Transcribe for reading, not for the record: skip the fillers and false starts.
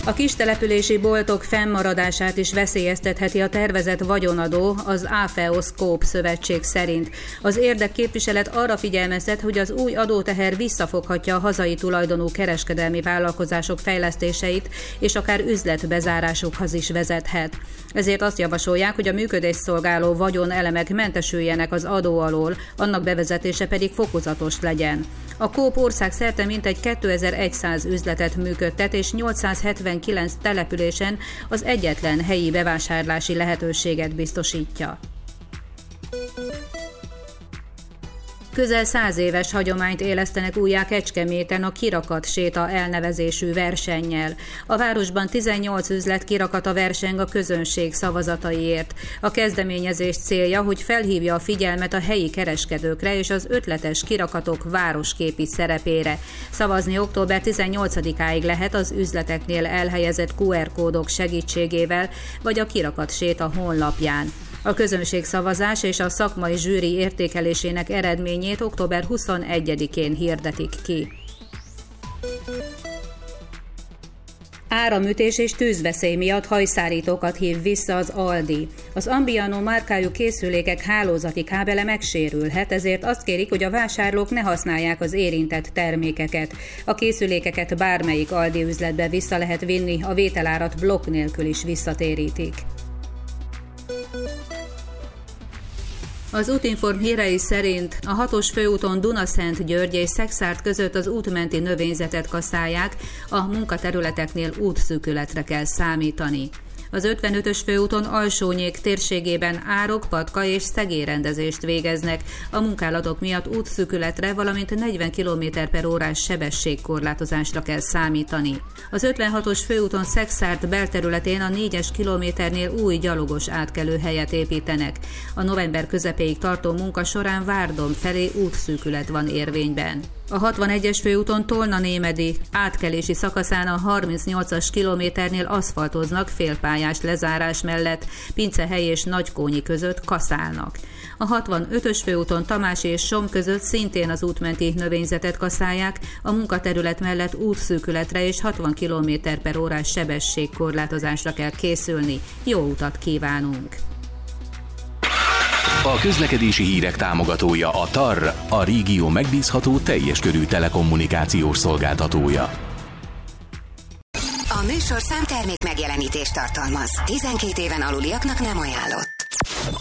A kistelepülési boltok fennmaradását is veszélyeztetheti a tervezett vagyonadó, az AFEO-Scope szövetség szerint. Az érdekképviselet arra figyelmeztet, hogy az új adóteher visszafoghatja a hazai tulajdonú kereskedelmi vállalkozások fejlesztéseit, és akár üzletbezárásokhoz is vezethet. Ezért azt javasolják, hogy a működést szolgáló vagyonelemek mentesüljenek az adó alól, annak bevezetése pedig fokozatos legyen. A Coop országszerte mintegy 2100 üzletet működtet, és 879 településen az egyetlen helyi bevásárlási lehetőséget biztosítja. Közel 100 éves hagyományt élesztenek újjá Kecskeméten a Kirakat séta elnevezésű versennyel. A városban 18 üzlet kirakata verseng a közönség szavazataiért. A kezdeményezés célja, hogy felhívja a figyelmet a helyi kereskedőkre és az ötletes kirakatok városképi szerepére. Szavazni október 18-áig lehet az üzleteknél elhelyezett QR-kódok segítségével, vagy a Kirakat séta honlapján. A közönségszavazás és a szakmai zsűri értékelésének eredményét október 21-én hirdetik ki. Áramütés és tűzveszély miatt hajszárítókat hív vissza az Aldi. Az Ambiano márkájú készülékek hálózati kábele megsérülhet, ezért azt kérik, hogy a vásárlók ne használják az érintett termékeket. A készülékeket bármelyik Aldi üzletbe vissza lehet vinni, a vételárat blokk nélkül is visszatérítik. Az Útinform hírei szerint a 6-os főúton Dunaszentgyörgy és Szekszárd között az útmenti növényzetet kasszálják, a munkaterületeknél útszűkületre kell számítani. Az 55-ös főúton Alsónyék térségében árok, patka és szegélyrendezést végeznek. A munkálatok miatt útszűkületre, valamint 40 km/h sebességkorlátozásra kell számítani. Az 56-os főúton Szekszárd belterületén a 4-es kilométernél új gyalogos átkelőhelyet építenek. A november közepéig tartó munka során Várdom felé útszűkület van érvényben. A 61-es főúton Tolna-Némedi átkelési szakaszán a 38-as kilométernél aszfaltoznak félpályás lezárás mellett, Pincehely és Nagykónyi között kaszálnak. A 65-ös főúton Tamási és Som között szintén az útmenti növényzetet kaszálják, a munkaterület mellett útszűkületre és 60 km/h sebességkorlátozásra kell készülni. Jó utat kívánunk! A közlekedési hírek támogatója a TAR, a régió megbízható teljes körű telekommunikációs szolgáltatója. A műsorszám termék megjelenítést tartalmaz. 12 éven aluliaknak nem ajánlott.